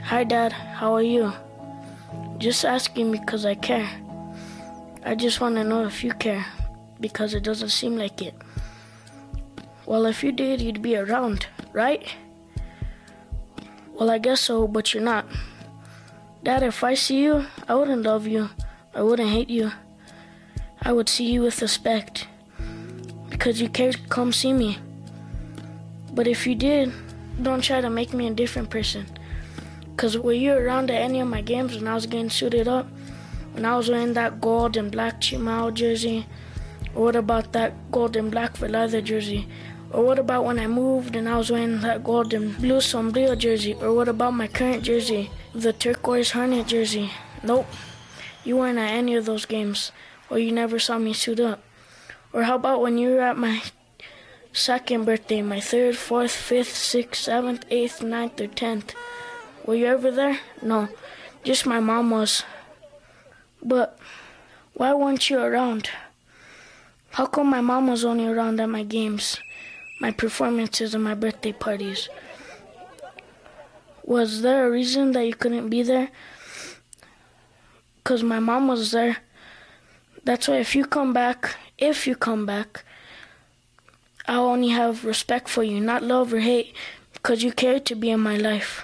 Hi, Dad. How are you? Just asking because I care. I just want to know if you care, because it doesn't seem like it. Well, if you did, you'd be around, right? Well, I guess so, but you're not. Dad, if I see you, I wouldn't love you. I wouldn't hate you. I would see you with respect, because you cared to come see me. But if you did, don't try to make me a different person. Because were you around at any of my games when I was getting suited up? When I was wearing that gold and black Chimao jersey? Or what about that gold and black leather jersey? Or what about when I moved and I was wearing that gold and blue sombrero jersey? Or what about my current jersey, the turquoise Hornet jersey? Nope, you weren't at any of those games, or you never saw me suit up. Or how about when you were at my second birthday, my 3rd, 4th, 5th, 6th, 7th, 8th, 9th, or 10th? Were you ever there? No, just my mom was. But why weren't you around? How come my mom was only around at my games, my performances, and my birthday parties? Was there a reason that you couldn't be there? Because my mom was there. That's why if you come back, I'll only have respect for you, not love or hate, because you care to be in my life.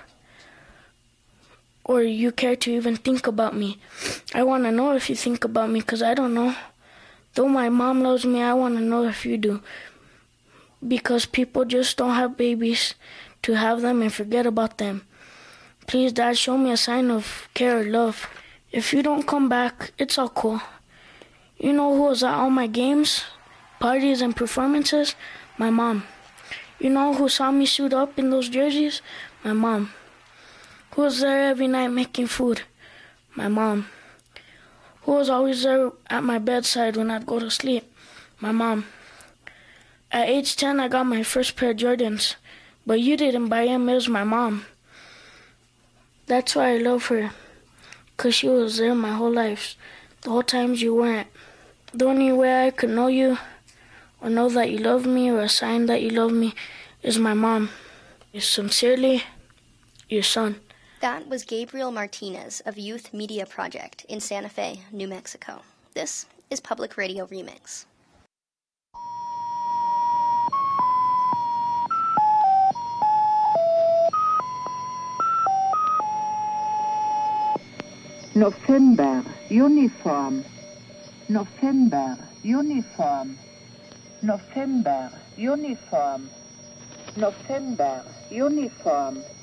Or you care to even think about me. I want to know if you think about me, because I don't know. Though my mom loves me, I want to know if you do. Because people just don't have babies to have them and forget about them. Please, Dad, show me a sign of care or love. If you don't come back, it's all cool. You know who was at all my games, parties, and performances? My mom. You know who saw me suit up in those jerseys? My mom. Who was there every night making food? My mom. Who was always there at my bedside when I'd go to sleep? My mom. At age 10, I got my first pair of Jordans, but you didn't buy them, it was my mom. That's why I love her, because she was there my whole life, the whole times you weren't. The only way I could know you, or know that you love me, or a sign that you love me, is my mom. Sincerely, your son. That was Gabriel Martinez of Youth Media Project in Santa Fe, New Mexico. This is Public Radio Remix. November, uniform. November, uniform. November, uniform. November, uniform.